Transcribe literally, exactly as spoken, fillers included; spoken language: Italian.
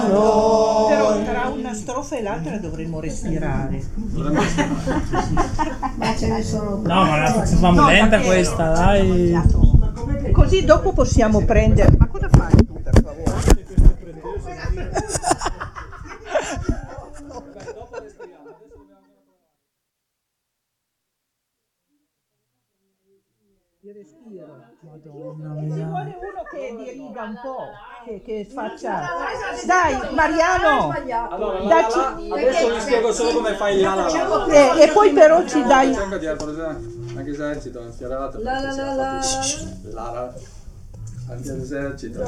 noi. Però tra una strofa e l'altra dovremmo respirare. Ma ce ne sono. No, ma la facciamo No, lenta perché- questa, dai. Così dopo possiamo prendere. Ma cosa fai tu, per favore? Di respiro. Madonna Ci mia. vuole uno che diriga un po', che, che faccia. Dai, Mariano! Allora, la, Dacci- la, la, adesso vi spiego solo come fai la la la. E, e poi però ci dai. Cerca di anche esercito, anche la La la la la. la la. Anche l'esercito.